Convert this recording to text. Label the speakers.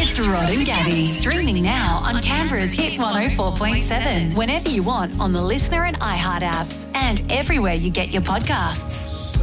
Speaker 1: It's Rod and Gabby, streaming now on Canberra's Hit 104.7, whenever you want on the Listener and iHeart apps, and everywhere you get your podcasts.